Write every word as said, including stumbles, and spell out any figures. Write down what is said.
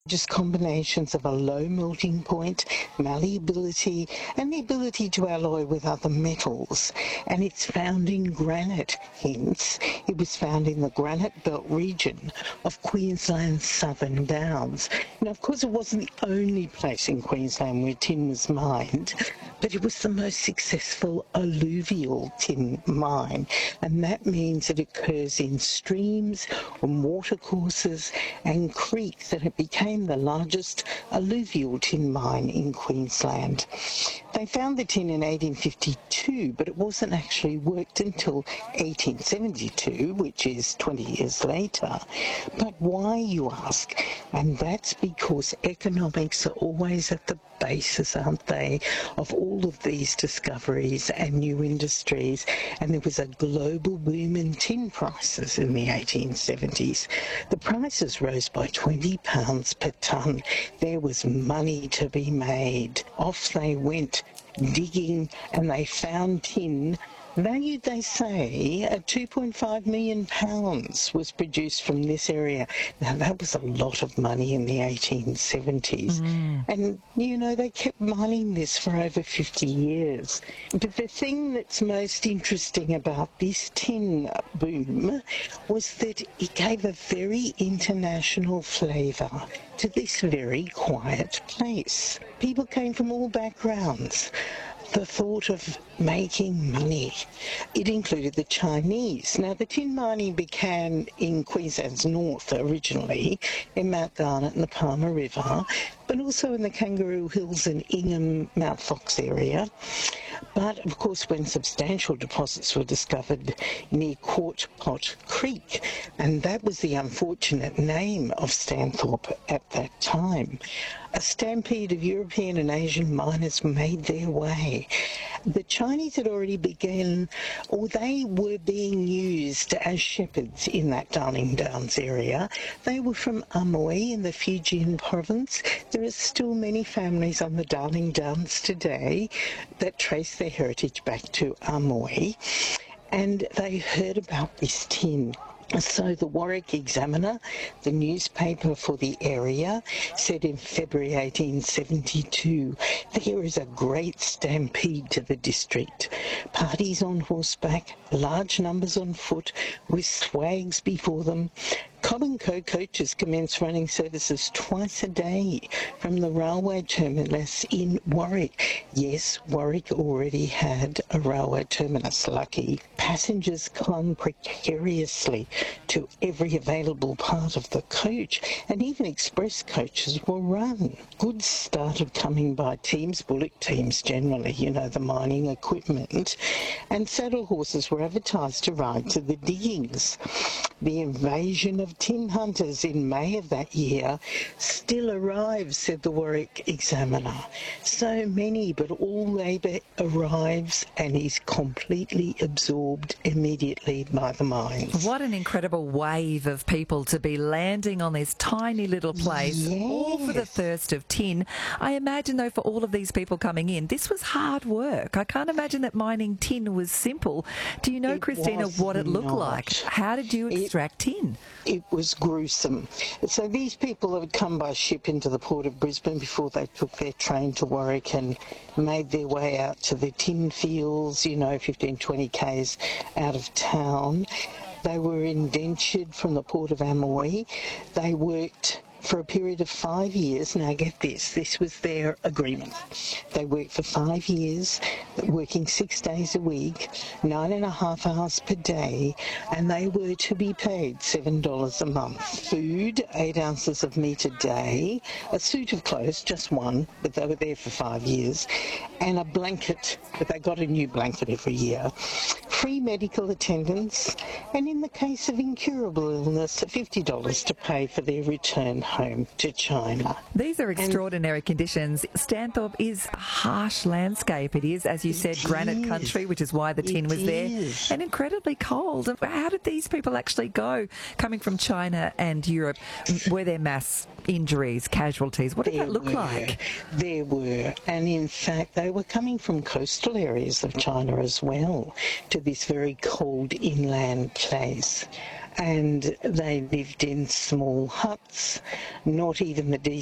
Just combinations of a low melting point, malleability, and the ability to alloy with other metals. And it's found in granite, hence it was found in the granite belt region of Queensland's Southern Downs. Now, of course, it wasn't the only place in Queensland where tin was mined, but it was the most successful alluvial tin mine, and that means it occurs in streams, on watercourses and creeks, and it became the largest alluvial tin mine in Queensland. They found the tin in eighteen fifty-two, but it wasn't actually worked until eighteen seventy-two, which is twenty years later. But why, you ask? And that's because economics are always at the basis, aren't they, of all of these discoveries and new industries. And there was a global boom in tin prices in the eighteen seventies. The prices rose by twenty pounds per tonne. There was money to be made. Off they went digging, and they found tin valued, they say, at two point five million pounds was produced from this area. Now, that was a lot of money in the eighteen seventies. Mm. And, you know, they kept mining this for over fifty years. But the thing that's most interesting about this tin boom was that it gave a very international flavour to this very quiet place. People came from all backgrounds. The thought of making money. It included the Chinese. Now, the tin mining began in Queensland's north originally, in Mount Garnet and the Palmer River, but also in the Kangaroo Hills and Ingham, Mount Fox area. But, of course, when substantial deposits were discovered near Quart Pot Creek, and that was the unfortunate name of Stanthorpe at that time, a stampede of European and Asian miners made their way. The Chinese had already begun, or they were being used as shepherds in that Darling Downs area. They were from Amoy in the Fujian province. There are still many families on the Darling Downs today that trace their heritage back to Amoy, and they heard about this tin. So the Warwick Examiner, the newspaper for the area, said in February eighteen seventy-two, there is a great stampede to the district. Parties on horseback, large numbers on foot, with swags before them. Cobb and Co coaches commenced running services twice a day from the railway terminus in Warwick. Yes, Warwick already had a railway terminus, lucky. Passengers clung precariously to every available part of the coach, and even express coaches were run. Goods started coming by teams, bullock teams generally, you know, the mining equipment, and saddle horses were advertised to ride to the diggings. The invasion of tin hunters in May of that year still arrives, said the Warwick Examiner. So many, but all labour arrives and is completely absorbed immediately by the mines. What an incredible wave of people to be landing on this tiny little place, yes. all for the thirst of tin. I imagine, though, for all of these people coming in, this was hard work. I can't imagine that mining tin was simple. Do you know, it Christina, what it looked not. like? How did you extract it, tin? It was gruesome. So these people had come by ship into the port of Brisbane before they took their train to Warwick and made their way out to the tin fields, you know, fifteen, twenty kays out of town. They were indentured from the port of Amoy. They worked for a period of five years. Now get this, this was their agreement. They worked for five years, working six days a week, nine and a half hours per day, and they were to be paid seven dollars a month. Food, eight ounces of meat a day, a suit of clothes, just one, but they were there for five years, and a blanket, but they got a new blanket every year. Free medical attendance, and in the case of incurable illness, fifty dollars to pay for their return home to China. These are extraordinary and conditions. Stanthorpe is a harsh landscape. It is, as you said, granite is. country, which is why the tin it was is. there, and incredibly cold. How did these people actually go, coming from China and Europe? Were there mass injuries, casualties? What did there that look were. like? There were, and in fact they were coming from coastal areas of China as well to this very cold inland place. and they lived in small huts, not even the